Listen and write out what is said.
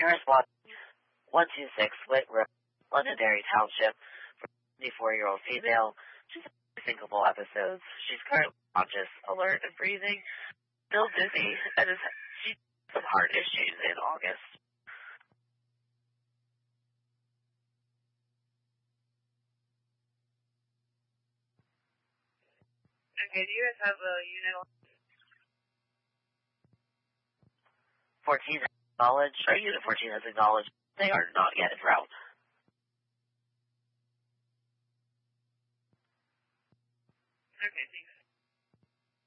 Response 126 Whit Road, Londonderry Township, for a 74-year-old female. She's had syncopal episodes. She's currently conscious, alert, and breathing. Still dizzy, and she had some heart issues in August. Okay, do you guys have a unit? 14 has acknowledged, or Unit 14 has acknowledged they are not yet en route. Okay, thanks.